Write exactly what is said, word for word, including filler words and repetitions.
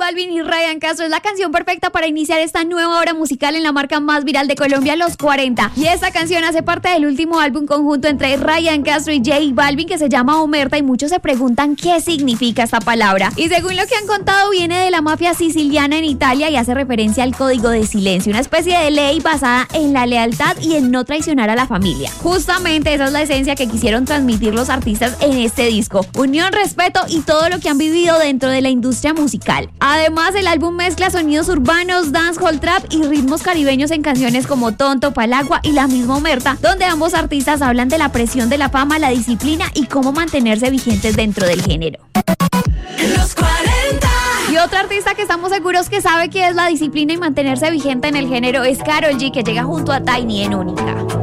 Balvin y Ryan Castro es la canción perfecta para iniciar esta nueva hora musical en la marca más viral de Colombia, Los cuarenta. Y esta canción hace parte del último álbum conjunto entre Ryan Castro y J Balvin, que se llama Omerta, y muchos se preguntan qué significa esta palabra. Y según lo que han contado, viene de la mafia siciliana en Italia y hace referencia al código de silencio, una especie de ley basada en la lealtad y en no traicionar a la familia. Justamente esa es la esencia que quisieron transmitir los artistas en este disco: unión, respeto y todo lo que han vivido dentro de la industria musical. Además, el álbum mezcla sonidos urbanos, dancehall, trap y ritmos caribeños en canciones como Tonto, Palagua y la misma Omerta, donde ambos artistas hablan de la presión de la fama, la disciplina y cómo mantenerse vigentes dentro del género. Los cuarenta. Y otra artista que estamos seguros que sabe qué es la disciplina y mantenerse vigente en el género es Karol G, que llega junto a Tiny en Única.